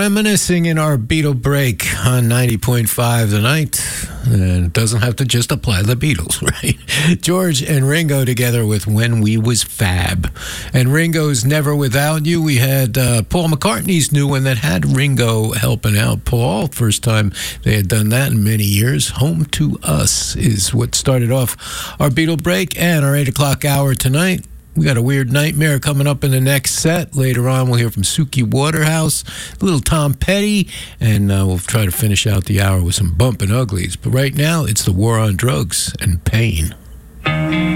reminiscing in our Beatle break on 90.5 tonight. And it doesn't have to just apply to the Beatles, right? George and Ringo together with When We Was Fab. And Ringo's Never Without You. We had Paul McCartney's new one that had Ringo helping out Paul. First time they had done that in many years. Home to Us is what started off our Beatle break and our 8 o'clock hour tonight. We got a Weird Nightmare coming up in the next set. Later on, we'll hear from Suki Waterhouse, little Tom Petty, and we'll try to finish out the hour with some Bumpin' Uglies. But right now, it's the War on Drugs and Pain.